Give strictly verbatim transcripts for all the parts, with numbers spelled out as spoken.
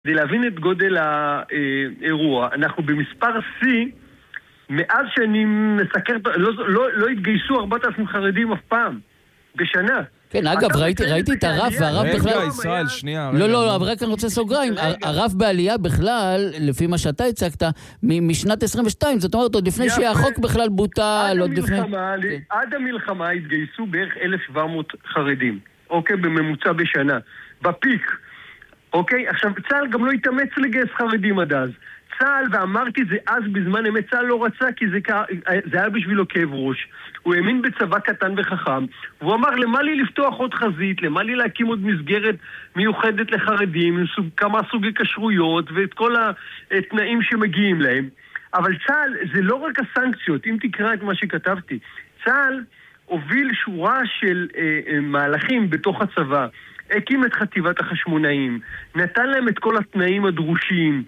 כדי להבין את גודל האירוע, אנחנו במספר C, מאז שאני מסקר, לא, לא, לא התגייסו ארבעת אלפים חרדים אף פעם, בשנה. כן, אגב, ראיתי, ראיתי את הרב, והרב בכלל... רגע, ישראל, שנייה. לא, לא, אבל רק אני רוצה סוגריים. הרב בעלייה בכלל, לפי מה שאתה הצגת, משנת עשרים ושתיים, זאת אומרת, עוד לפני שהחוק בכלל בוטל, עוד לפני... עד המלחמה התגייסו בערך אלף שבע מאות חרדים, אוקיי, בממוצע בשנה, בפיק. אוקיי, עכשיו צה"ל גם לא התאמץ לגייס חרדים עד אז. צה"ל, ואמרתי זה אז בזמן אמת, צה"ל לא רצה כי זה, זה היה בשבילו כאב ראש. הוא האמין בצבא קטן וחכם, והוא אמר למה לי לפתוח עוד חזית, למה לי להקים עוד מסגרת מיוחדת לחרדים, עם סוג, כמה סוגי כשרויות ואת כל התנאים שמגיעים להם. אבל צה"ל זה לא רק הסנקציות, אם תקרא את מה שכתבתי. צה"ל הוביל שורה של אה, אה, מהלכים בתוך הצבא, הקים את חטיבת החשמונאים, נתן להם את כל התנאים הדרושים,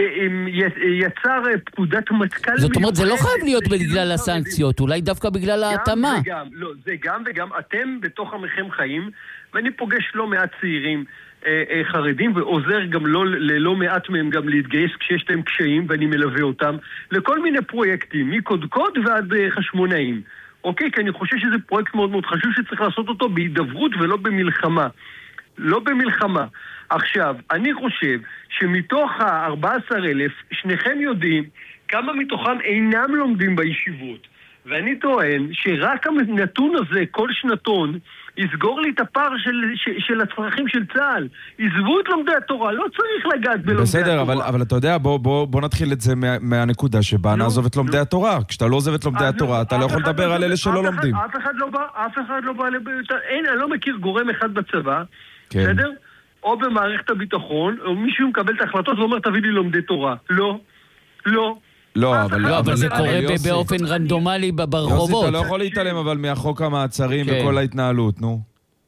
יצר פקודת מטכ"ל. זאת אומרת, זה לא חייב להיות בגלל הסנקציות, אולי דווקא בגלל ההתאמה. גם וגם, לא, זה גם וגם, אתם בתוך עמכם חיים, ואני פוגש לא מעט צעירים חרדים, ועוזר גם לא, ללא מעט מהם גם להתגייס כשיש להם קשיים, ואני מלווה אותם, לכל מיני פרויקטים, מקודקוד ועד חשמונאים. אוקיי, כי אני חושב שזה פרויקט מאוד מאוד חשוב שצריך לעשות אותו בהידברות ולא במלחמה. לא במלחמה. עכשיו, אני חושב שמתוך ה-ארבעה עשר אלף, שניכם יודעים כמה מתוכם אינם לומדים בישיבות. ואני טוען שרק הנתון הזה, כל שנתון, יסגור לי את הפער של, של, של הצרכים של צה"ל. עזבו את לומדי התורה, לא צריך לגעת בלומדי בסדר, התורה. בסדר, אבל, אבל אתה יודע, בוא, בוא, בוא נתחיל את זה מה, מהנקודה שבה לא, נעזוב את לומדי לא. התורה. כשאתה לא עוזב את לומדי התורה, אתה לא יכול לדבר על אלה שלא לומדים. אף אחד לא בא, אף אחד לא בא לביותר. אין, אני לא מכיר גורם אחד בצבא, כן. בסדר? או במערכת הביטחון, או מישהו מקבל את ההחלטות ואומר, תביא לי לומדי תורה. לא, לא. לא, אבל לא, אבל זה קורה באופן רנדומלי ברחובות. יוסי, אתה לא יכול להתעלם, אבל מהחוק המעצרים וכל ההתנהלות, נו.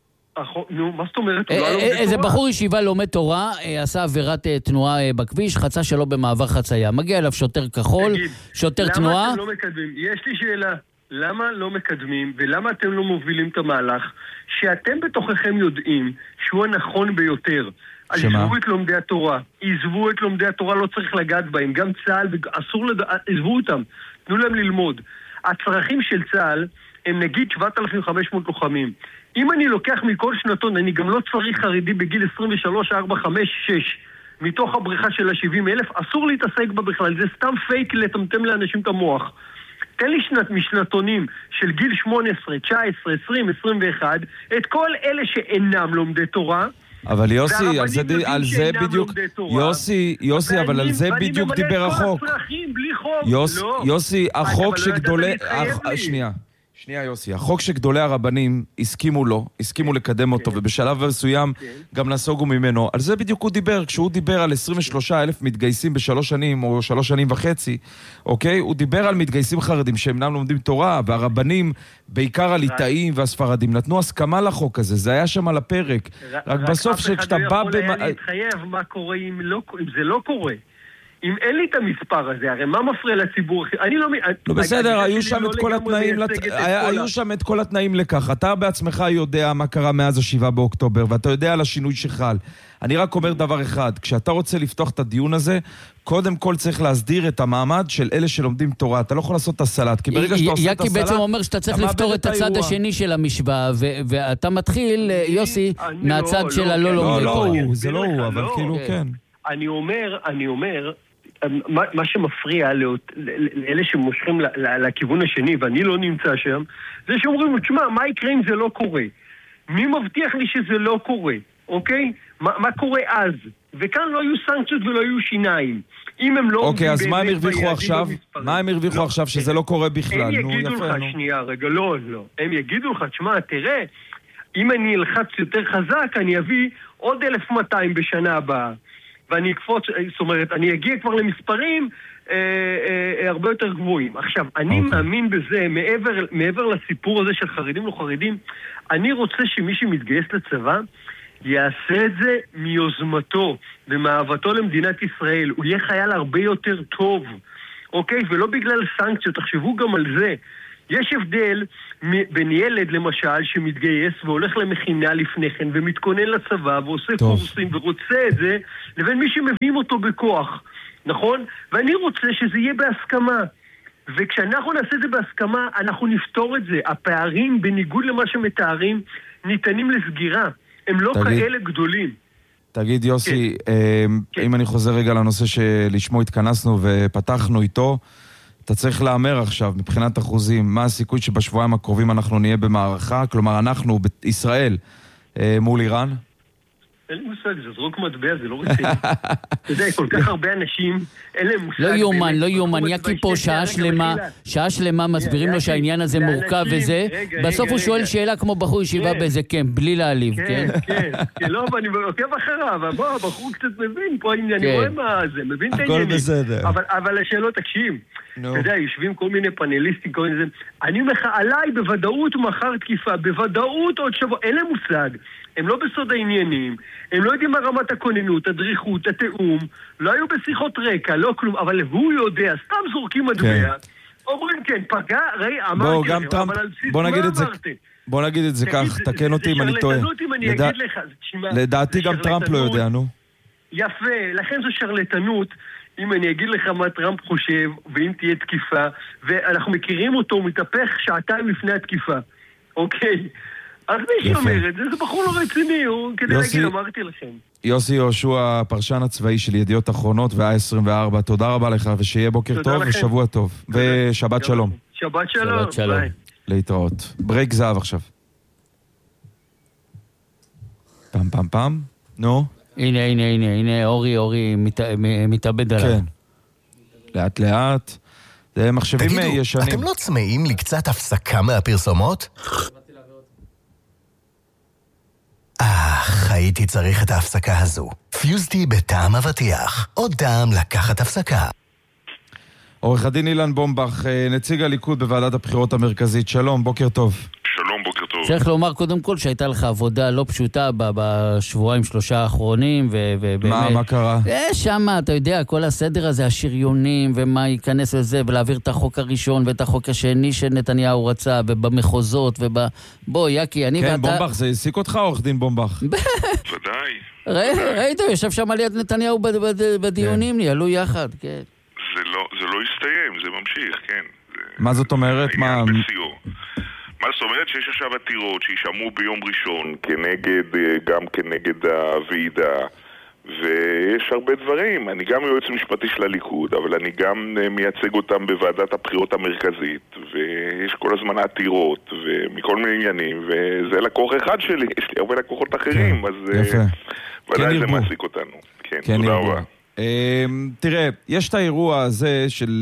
נו, מה זאת אומרת? איזה בחור ישיבה לומד תורה, עשה עבירת תנועה בכביש, חצה שלא במעבר חצייה. מגיע אליו שוטר כחול, שוטר תנועה. למה אתם לא מקדמים? יש לי שאלה. למה לא מקדמים, ולמה אתם לא מובילים את המהלך, שאתם בתוככם יודעים שהוא הנכון ביותר. עזבו את לומדי התורה. עזבו את לומדי התורה, לא צריך לגעת בהם. גם צה"ל, אסור לד... עזבו אותם. תנו להם ללמוד. הצרכים של צה"ל הם נגיד שבעת אלפים וחמש מאות לוחמים. אם אני לוקח מכל שנתון, אני גם לא צריך חרדי בגיל עשרים ושלוש, ארבע, חמש, שש. מתוך הבריחה של ה-שבעים אלף, אסור להתעסק בה בכלל. זה סתם פייק לטמטם לאנשים את המוח. תן לי שנת משנתונים של גיל שמונה עשרה, תשע עשרה, עשרים, עשרים ואחת, את כל אלה שאינם לומדי תורה. אבל יוסי, על זה, על זה בדיוק, יוסי, יוסי, אבל על זה בדיוק דיבר החוק. יוס, לא. יוסי, החוק שגדולי, לא שנייה. שנייה יוסי, החוק שגדולי הרבנים הסכימו לו, הסכימו לקדם אותו, ובשלב מסוים גם נסוגו ממנו. על זה בדיוק הוא דיבר, כשהוא דיבר על עשרים ושלושה אלף מתגייסים בשלוש שנים, או שלוש שנים וחצי, אוקיי? הוא דיבר על מתגייסים חרדים שאינם לומדים תורה, והרבנים, בעיקר הליטאים והספרדים, נתנו הסכמה לחוק הזה, זה היה שם על הפרק. רק בסוף שכשאתה בא... אף אחד לא יכול להתחייב מה קורה אם זה לא קורה. אם אין לי את המספר הזה, הרי מה מפריע לציבור? אני לא... לא בסדר, היו שם את כל התנאים, היו שם את כל התנאים לכך. אתה בעצמך יודע מה קרה מאז השבעה באוקטובר, ואתה יודע על השינוי שחל. אני רק אומר דבר אחד, כשאתה רוצה לפתוח את הדיון הזה, קודם כל צריך להסדיר את המעמד של אלה שלומדים תורה. אתה לא יכול לעשות את הסלט, כי ברגע שאתה עושה את הסלט... יקי בעצם אומר שאתה צריך לפתור את הצד השני של המשוואה, ואתה מתחיל, יוסי, מהצד של הלא לומד תורה. לא, לא, זה לא הוא, אבל כאילו כן. אני אומר, אני אומר... מה, מה שמפריע לאלה שמושכים לכיוון השני, ואני לא נמצא שם, זה שאומרים, תשמע, מה יקרה אם זה לא קורה? מי מבטיח לי שזה לא קורה? אוקיי? מה, מה קורה אז? וכאן לא יהיו סנקציות ולא יהיו שיניים. אם הם לא... אוקיי, אז מה הם הרוויחו עכשיו? מה הם הרוויחו עכשיו שזה לא קורה בכלל? הם יגידו לך, שנייה, רגע, לא, לא. הם יגידו לך, תשמע, תראה, אם אני אלחץ יותר חזק, אני אביא עוד אלף ומאתיים בשנה הבאה. ואני אקפוץ, זאת אומרת, אני אגיע כבר למספרים אה, אה, הרבה יותר גבוהים. עכשיו, אני okay. מאמין בזה, מעבר, מעבר לסיפור הזה של חרדים לא חרדים, אני רוצה שמי שמתגייס לצבא, יעשה את זה מיוזמתו ומאהבתו למדינת ישראל. הוא יהיה חייל הרבה יותר טוב, אוקיי? ולא בגלל סנקציות, תחשבו גם על זה. יש הבדל בין ילד למשל שמתגייס והולך למכינה לפני כן ומתכונן לצבא ועושה טוב. קורסים ורוצה את זה, לבין מי שמביאים אותו בכוח, נכון? ואני רוצה שזה יהיה בהסכמה. וכשאנחנו נעשה את זה בהסכמה, אנחנו נפתור את זה. הפערים, בניגוד למה שמתארים, ניתנים לסגירה. הם לא תגיד, כאלה גדולים. תגיד, יוסי, כן. אם כן. אני חוזר רגע לנושא שלשמו התכנסנו ופתחנו איתו, אתה צריך לאמר עכשיו, מבחינת אחוזים, מה הסיכוי שבשבועיים הקרובים אנחנו נהיה במערכה? כלומר, אנחנו, בישראל, מול איראן? אין לי מושג, זה זרוק מטבע, זה לא רציני. אתה יודע, כל כך הרבה אנשים, אין להם מושג. לא יומן, לא יומן, יקי פה שעה שלמה, שעה שלמה מסבירים לו שהעניין הזה מורכב וזה, בסוף הוא שואל שאלה כמו בחור ישיבה באיזה קמפ, בלי להעליב, כן? כן, כן, לא, ואני עוקב אחריו, בוא, הבחור קצת מבין פה העניין, אני רואה מה זה, מבין את העניינים. הכל בסדר. אבל השאלות, תקשיב, אתה יודע, יושבים כל מיני פאנליסטים, כל מיני זה, אני אומר לך, עליי בוודאות מחר תקיפה, בוודאות עוד שבוע, אין להם מושג. הם לא בסוד העניינים, הם לא יודעים מה רמת הכוננות, הדריכות, התאום, לא היו בשיחות רקע, לא כלום, אבל הוא יודע, סתם זורקים מטבע, אומרים כן, פגע, ראי, אמרתי לכם, אבל על בסיס מה אמרתם? בוא נגיד את זה כך, תקן אותי אם אני טועה. זה שרלטנות אם אני אגיד לך, לדעתי גם טראמפ לא יודע, נו. יפה, לכן זו שרלטנות, אם אני אגיד לך מה טראמפ חושב, ואם תהיה תקיפה, ואנחנו מכירים אותו, הוא מתהפך שעתיים לפני התקיפה, אוקיי? אז מי שאומר את זה, זה בחור לא רציני, הוא כדי להגיד, אמרתי לכם. יוסי יהושע, הפרשן הצבאי של ידיעות אחרונות ו-איי עשרים וארבע, תודה רבה לך, ושיהיה בוקר טוב ושבוע טוב. ושבת שלום. שבת שלום. להתראות. ברייק זהב עכשיו. פעם פעם פעם. נו. הנה, הנה, הנה, הנה, אורי, אורי מתאבד עליו. כן. לאט לאט. זה מחשבים ישנים. תגידו, אתם לא צמאים לי קצת הפסקה מהפרסומות? אך, הייתי צריך את ההפסקה הזו. פיוזטי בטעם אבטיח. עוד טעם לקחת הפסקה. עורך הדין אילן בומבך, נציג הליכוד בוועדת הבחירות המרכזית. שלום, בוקר טוב. שלום, בוקר טוב. צריך לומר קודם כל שהייתה לך עבודה לא פשוטה בשבועיים שלושה האחרונים, ובאמת... מה, מה קרה? שמה, אתה יודע, כל הסדר הזה, השריונים, ומה ייכנס לזה, ולהעביר את החוק הראשון, ואת החוק השני שנתניהו רצה, ובמחוזות, וב... בוא, יקי, אני כן, ואתה... כן, בומבך, זה העסיק אותך, עורך דין בומבך? ודאי. ראית, יושב שם ליד נתניהו בדיונים, ניהלו יחד, כן. זה לא הסתיים, זה ממשיך, כן. מה זאת אומרת? מה... מה זאת אומרת? שיש עכשיו עתירות שישמעו ביום ראשון כנגד, גם כנגד הוועידה, ויש הרבה דברים. אני גם יועץ משפטי של הליכוד, אבל אני גם מייצג אותם בוועדת הבחירות המרכזית, ויש כל הזמן עתירות ומכל מיני עניינים, וזה לקוח אחד שלי, יש לי הרבה לקוחות אחרים, אז ודאי זה מעסיק אותנו. כן, תודה רבה. תראה, יש את האירוע הזה של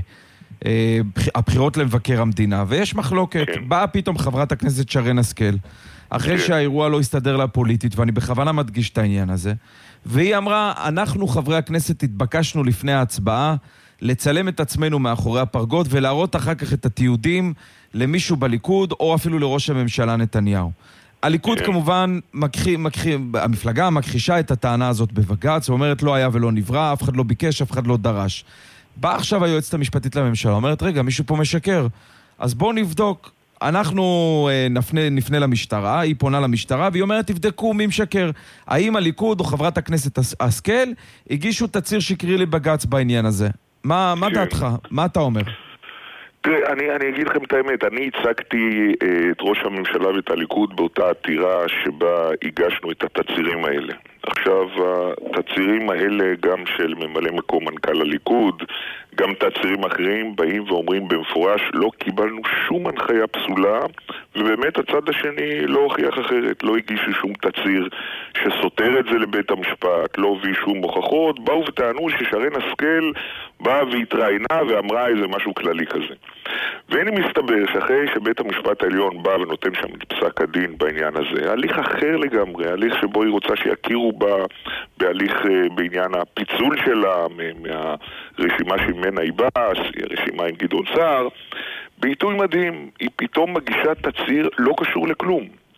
הבחירות למבקר המדינה, ויש מחלוקת. באה פתאום חברת הכנסת שרן השכל, אחרי שהאירוע לא הסתדר לה פוליטית, ואני בכוונה מדגיש את העניין הזה, והיא אמרה, אנחנו חברי הכנסת התבקשנו לפני ההצבעה לצלם את עצמנו מאחורי הפרגוד ולהראות אחר כך את התיעודים למישהו בליכוד או אפילו לראש הממשלה נתניהו. הליכוד כמובן, מקחי, מקחי, המפלגה מכחישה את הטענה הזאת בבג"ץ, ואומרת לא היה ולא נברא, אף אחד לא ביקש, אף אחד לא דרש. באה עכשיו היועצת המשפטית לממשלה, אומרת רגע, מישהו פה משקר, אז בואו נבדוק. אנחנו אה, נפנה, נפנה למשטרה, היא פונה למשטרה, והיא אומרת, תבדקו מי משקר. האם הליכוד או חברת הכנסת השכל הגישו תצהיר שקרי לבג"ץ בעניין הזה? מה, מה דעתך? מה אתה אומר? תראה, אני, אני אגיד לכם את האמת, אני הצגתי אה, את ראש הממשלה ואת הליכוד באותה עתירה שבה הגשנו את התצהירים האלה. עכשיו, התצהירים האלה, גם של ממלא מקום מנכ"ל הליכוד, גם תצהירים אחרים באים ואומרים במפורש, לא קיבלנו שום הנחיה פסולה, ובאמת הצד השני לא הוכיח אחרת, לא הגישו שום תצהיר שסותר את זה לבית המשפט, לא הביא שום הוכחות, באו וטענו ששרן השכל באה והתראיינה ואמרה איזה משהו כללי כזה. והנה מסתבר שאחרי שבית המשפט העליון בא ונותן שם את פסק הדין בעניין הזה, הליך אחר לגמרי, הליך שבו היא רוצה שיכירו בה בהליך בעניין הפיצול שלה מהרשימה שממנה היא באה, הרשימה עם גדעון סער, בעיתוי מדהים, היא פתאום מגישה תצהיר לא קשור לכלום.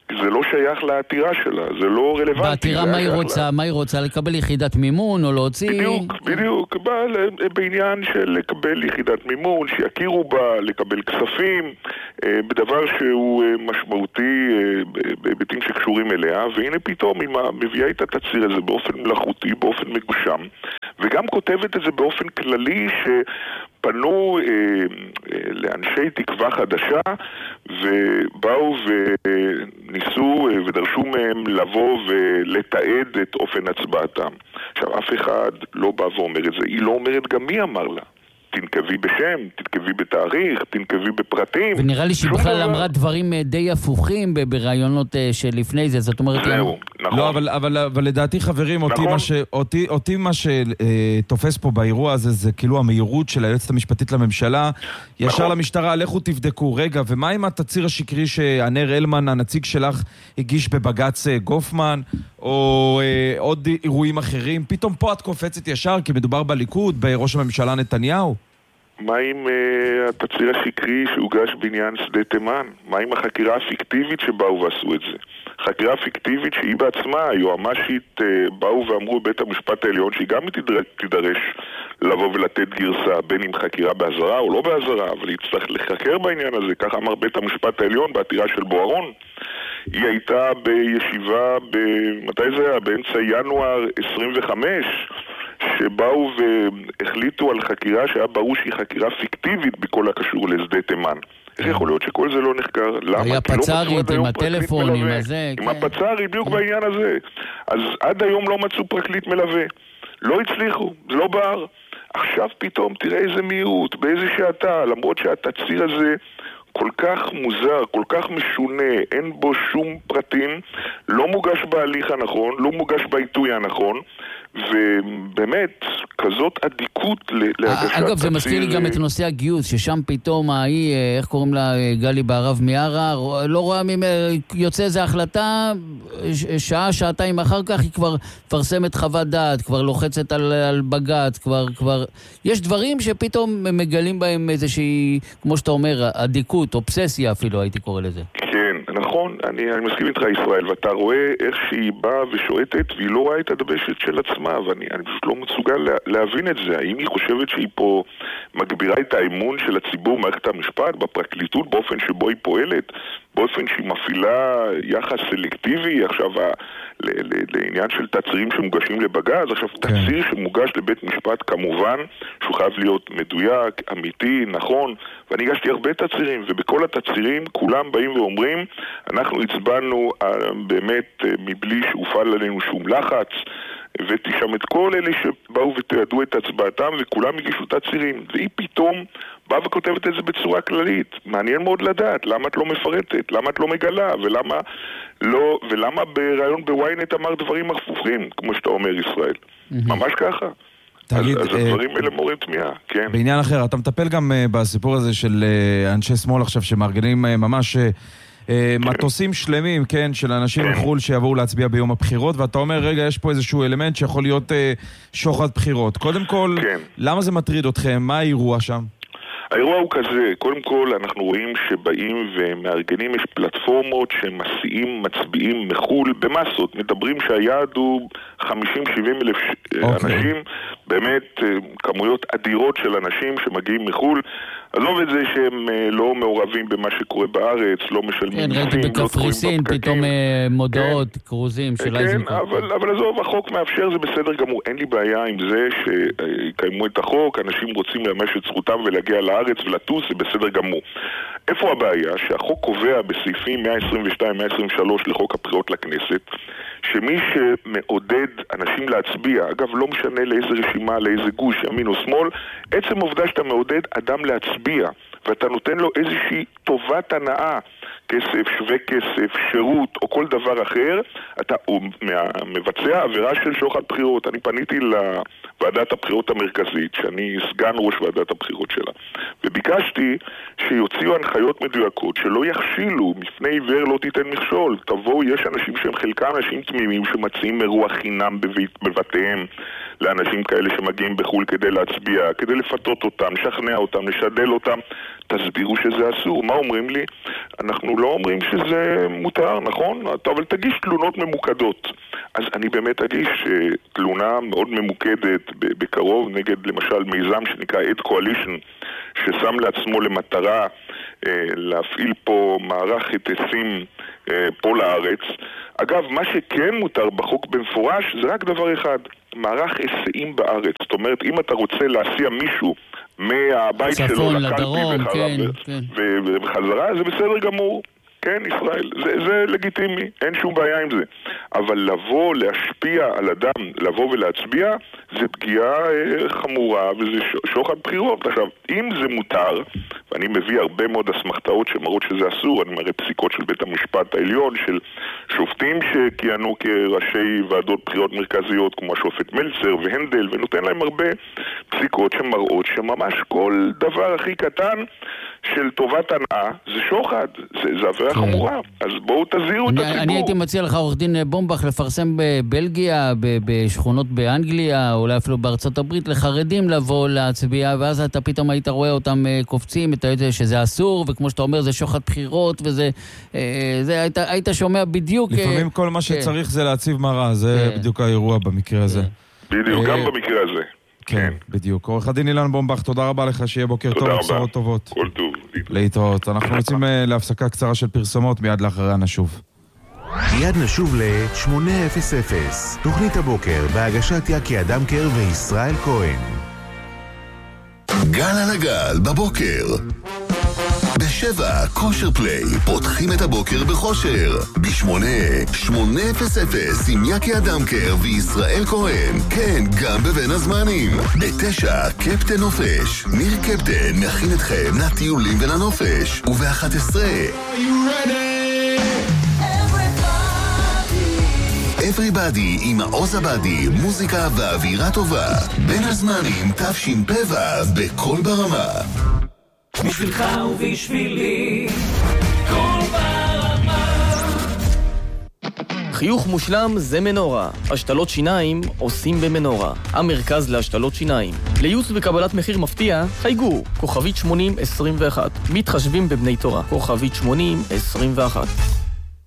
זה לא שייך לעתירה שלה, זה לא רלוונטי. בעתירה מה היא רוצה? לה... מה היא רוצה? לקבל יחידת מימון או להוציא? בדיוק, בדיוק. בא בעניין של לקבל יחידת מימון, שיכירו בה, לקבל כספים, בדבר שהוא משמעותי בהיבטים שקשורים אליה, והנה פתאום היא מביאה את התצהיר הזה באופן מלאכותי, באופן מגושם, וגם כותבת את זה באופן כללי שפנו אה, לאנשי תקווה חדשה ובאו וניסו ודרשו מהם לבוא ולתעד את אופן הצבעתם. עכשיו, אף אחד לא בא ואומר את זה, היא לא אומרת גם מי אמר לה. תנקבי בשם, תנקבי בתאריך, תנקבי בפרטים. ונראה לי שהיא בכלל אמרה דברים די הפוכים ברעיונות שלפני זה, זאת אומרת... זהו, נכון. לא, אבל, אבל, אבל לדעתי חברים, אותי נכון. מה, ש, אותי, אותי מה שתופס פה באירוע הזה, זה כאילו המהירות של היועצת המשפטית לממשלה, ישר נכון. למשטרה, לכו תבדקו, רגע, ומה עם התצהיר השקרי שענר אלמן, הנציג שלך, הגיש בבג"ץ גופמן, או אה, עוד אירועים אחרים? פתאום פה את קופצת ישר, כי מדובר בליכוד, בראש הממשלה נתניהו. מה עם uh, התצהיר השקרי שהוגש בעניין שדה תימן? מה עם החקירה הפיקטיבית שבאו ועשו את זה? חקירה פיקטיבית שהיא בעצמה, היועמ"שית, uh, באו ואמרו בבית המשפט העליון שהיא גם תדרש, תדרש לבוא ולתת גרסה, בין אם חקירה באזהרה או לא באזהרה, אבל היא צריך לחקר בעניין הזה, כך אמר בית המשפט העליון בעתירה של בוארון. היא הייתה בישיבה, ב... מתי זה היה? באמצע ינואר עשרים וחמש, שבאו והחליטו על חקירה שהיה ברור שהיא חקירה פיקטיבית בכל הקשור לשדה תימן. איך יכול להיות שכל זה לא נחקר? למה? היה פצרית עם הטלפון, עם הזה. עם הפצרית, בדיוק בעניין הזה. אז עד היום לא מצאו פרקליט מלווה. לא הצליחו, זה לא בער. עכשיו פתאום תראה איזה מיעוט, באיזה שעתה, למרות שהתצהיר הזה כל כך מוזר, כל כך משונה, אין בו שום פרטים, לא מוגש בהליך הנכון, לא מוגש בעיתוי הנכון, ובאמת, כזאת עדיקות להגשת תצהיר. אגב, זה מזכיר לי גם את נושא הגיוס, ששם פתאום ההיא, איך קוראים לה, גלי בערב מיארה, לא רואה ממ... יוצא איזו החלטה, שעה, שעתיים אחר כך היא כבר פרסמת חוות דעת, כבר לוחצת על, על בג"ץ, כבר, כבר... יש דברים שפתאום מגלים בהם איזושהי, כמו שאתה אומר, עדיקות, אובססיה אפילו, הייתי קורא לזה. כן, נכון, אני, אני מסכים איתך ישראל, ואתה רואה איך שהיא באה ושואטת, והיא לא רואה את הדבשת של עצמה, ואני אני פשוט לא מסוגל לה, להבין את זה. האם היא חושבת שהיא פה מגבירה את האמון של הציבור מערכת המשפט, בפרקליטות, באופן שבו היא פועלת, באופן שהיא מפעילה יחס סלקטיבי, עכשיו ל, ל, לעניין של תצהירים שמוגשים לבג"ץ, עכשיו כן. תצהיר שמוגש לבית משפט כמובן, שהוא חייב להיות מדויק, אמיתי, נכון, ואני הגשתי הרבה תצהירים, ובכל התצהירים כולם באים ואומרים, אנחנו הצבענו באמת מבלי שהופעל עלינו שום לחץ, ותשם את כל אלה שבאו ותיעדו את הצבעתם, וכולם הגישו תצהירים, והיא פתאום באה וכותבת את זה בצורה כללית. מעניין מאוד לדעת, למה את לא מפרטת, למה את לא מגלה, ולמה לא, ולמה ברעיון בוויינט אמר דברים הפוכים, כמו שאתה אומר ישראל. ממש ככה. תגיד, אז, אז הדברים האלה מורים תמיהה, כן. בעניין אחר, אתה מטפל גם uh, בסיפור הזה של uh, אנשי שמאל עכשיו שמארגנים uh, ממש uh, uh, מטוסים שלמים, כן, של אנשים כן. מחול שיבואו להצביע ביום הבחירות, ואתה אומר, רגע, יש פה איזשהו אלמנט שיכול להיות uh, שוחד בחירות. קודם כל, כן. למה זה מטריד אתכם? מה האירוע שם? האירוע הוא כזה, קודם כל אנחנו רואים שבאים ומארגנים, יש פלטפורמות שמסיעים מצביעים מחול במסות, מדברים שהיעד הוא חמישים שבעים אלף okay. אנשים, באמת כמויות אדירות של אנשים שמגיעים מחול, עזוב את זה שהם לא מעורבים במה שקורה בארץ, לא משלמים כן, ראיתי בקפריסין, פתאום מודעות, כן. קרוזים של כן, איזנקוט. אבל, אבל עזוב, החוק מאפשר, זה בסדר גמור, אין לי בעיה עם זה שיקיימו את החוק, אנשים רוצים לממש את זכותם ולהגיע לארץ ולטוס, זה בסדר גמור. איפה הבעיה? שהחוק קובע בסעיפים מאה עשרים ושתיים מאה עשרים ושלוש לחוק הבחירות לכנסת, שמי שמעודד אנשים להצביע, אגב לא משנה לאיזה רשימה, לאיזה גוש, ימין או שמאל, עצם עובדה שאתה מעודד אדם להצביע, ואתה נותן לו איזושהי טובת הנאה, כסף, שווה כסף, שירות או כל דבר אחר, אתה מבצע עבירה של שוחד בחירות. אני פניתי לוועדת הבחירות המרכזית, שאני סגן ראש ועדת הבחירות שלה, וביקשתי שיוציאו הנחיות מדויקות, שלא יכשילו, מפני עיוור לא תיתן מכשול. תבואו, יש אנשים שהם חלקם אנשים תמימים שמציעים אירוע חינם בבית, בבתיהם לאנשים כאלה שמגיעים בחול כדי להצביע, כדי לפתות אותם, לשכנע אותם, לשדל אותם. תסבירו שזה אסור. מה אומרים לי? אנחנו לא אומרים שזה מותר, נכון? אבל תגיש תלונות ממוקדות. אז אני באמת אגיש תלונה מאוד ממוקדת בקרוב נגד למשל מיזם שנקרא Aid Coalition, ששם לעצמו למטרה להפעיל פה מערך היטסים פה לארץ. אגב, מה שכן מותר בחוק במפורש זה רק דבר אחד, מערך היסעים בארץ. זאת אומרת, אם אתה רוצה להסיע מישהו מהבית שלו לקלפי וחזרה, זה בסדר גמור. כן, ישראל, זה, זה לגיטימי, אין שום בעיה עם זה. אבל לבוא, להשפיע על אדם, לבוא ולהצביע, זה פגיעה אה, חמורה וזה שוחד בחירות. עכשיו, אם זה מותר, ואני מביא הרבה מאוד אסמכתאות שמראות שזה אסור, אני מראה פסיקות של בית המשפט העליון, של שופטים שכיהנו כראשי ועדות בחירות מרכזיות, כמו השופט מלצר והנדל, ונותן להם הרבה פסיקות שמראות שממש כל דבר הכי קטן של טובת הנאה זה שוחד, זה, זה עבירה חמורה. אז בואו תזהירו את הציבור. אני הייתי מציע לך, עורך דין בומבך, לפרסם בבלגיה, בשכונות באנגליה, אולי אפילו בארצות הברית, לחרדים לבוא להצביע, ואז אתה פתאום היית רואה אותם קופצים, אתה יודע שזה אסור, וכמו שאתה אומר, זה שוחד בחירות, וזה, זה, היית, היית שומע בדיוק... לפעמים כל מה שצריך זה להציב מראה, זה בדיוק האירוע במקרה הזה. בדיוק, גם במקרה הזה. כן, בדיוק. עורך הדין אילן בומבך, תודה רבה לך, שיהיה בוקר טוב, בשורות טובות. כל טוב. להתראות. אנחנו יוצאים להפסקה קצרה של פרסומות, מיד לאחריה נשוב. מיד נשוב ל-שמונה אפס אפס, תוכנית הבוקר בהגשת יקי אדמקר וישראל כהן. גל על הגל בבוקר. בשבע, כושר פליי, פותחים את הבוקר בכושר. בשמונה, שמונה אפס אפס, עם יקי אדמקר וישראל כהן. כן, גם בבין הזמנים. בתשע, קפטן נופש. ניר קפטן מכין אתכם לטיולים ולנופש. ובאחת עשרה, Everybody עם העוז הבאדי, מוזיקה ואווירה טובה. בין הזמנים, תשפ"ו, בכל ברמה. בשבילך ובשבילי, כל ברמה. חיוך מושלם זה מנורה. השתלות שיניים עושים במנורה. המרכז להשתלות שיניים. לייעוץ וקבלת מחיר מפתיע, חייגו. כוכבית שמונים עשרים ואחת. מתחשבים בבני תורה. כוכבית שמונים עשרים ואחת.